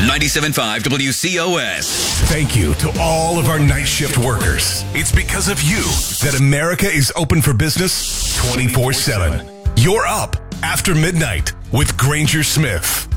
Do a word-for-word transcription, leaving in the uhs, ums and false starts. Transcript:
ninety-seven point five W C O S. Thank you to all of our night shift workers. It's because of you that America is open for business twenty-four seven. You're up after midnight with Granger Smith.